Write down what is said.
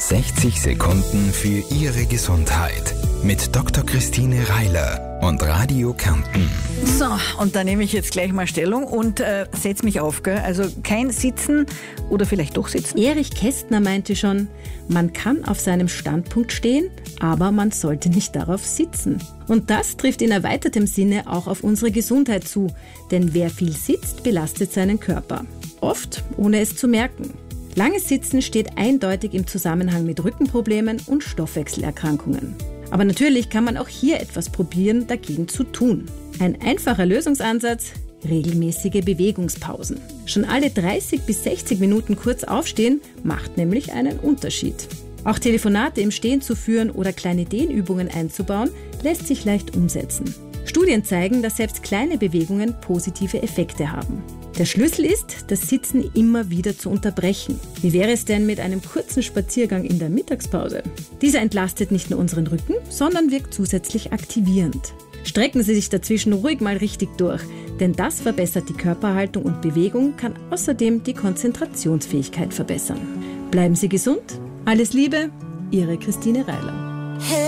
60 Sekunden für Ihre Gesundheit mit Dr. Christine Reiler und Radio Kärnten. So, und da nehme ich jetzt gleich mal Stellung und setze mich auf, gell? Also kein Sitzen oder vielleicht doch Sitzen. Erich Kästner meinte schon, man kann auf seinem Standpunkt stehen, aber man sollte nicht darauf sitzen. Und das trifft in erweitertem Sinne auch auf unsere Gesundheit zu, denn wer viel sitzt, belastet seinen Körper. Oft ohne es zu merken. Langes Sitzen steht eindeutig im Zusammenhang mit Rückenproblemen und Stoffwechselerkrankungen. Aber natürlich kann man auch hier etwas probieren, dagegen zu tun. Ein einfacher Lösungsansatz: regelmäßige Bewegungspausen. Schon alle 30 bis 60 Minuten kurz aufstehen, macht nämlich einen Unterschied. Auch Telefonate im Stehen zu führen oder kleine Dehnübungen einzubauen, lässt sich leicht umsetzen. Studien zeigen, dass selbst kleine Bewegungen positive Effekte haben. Der Schlüssel ist, das Sitzen immer wieder zu unterbrechen. Wie wäre es denn mit einem kurzen Spaziergang in der Mittagspause? Dieser entlastet nicht nur unseren Rücken, sondern wirkt zusätzlich aktivierend. Strecken Sie sich dazwischen ruhig mal richtig durch, denn das verbessert die Körperhaltung und Bewegung, kann außerdem die Konzentrationsfähigkeit verbessern. Bleiben Sie gesund. Alles Liebe, Ihre Christine Reiler.